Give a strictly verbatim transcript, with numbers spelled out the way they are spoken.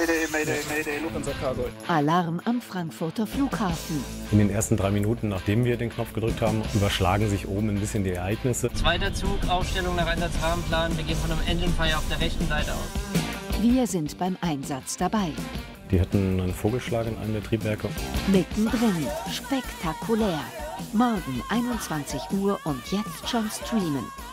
Mayday, Mayday, Mayday, look unser Cargo. Alarm am Frankfurter Flughafen. In den ersten drei Minuten, nachdem wir den Knopf gedrückt haben, überschlagen sich oben ein bisschen die Ereignisse. Zweiter Zug, Aufstellung nach Einsatzrahmenplan. Wir gehen von einem Engine Fire auf der rechten Seite aus. Wir sind beim Einsatz dabei. Die hatten einen Vogelschlag in einem der Triebwerke. Mittendrin, spektakulär. Morgen einundzwanzig Uhr und jetzt schon streamen.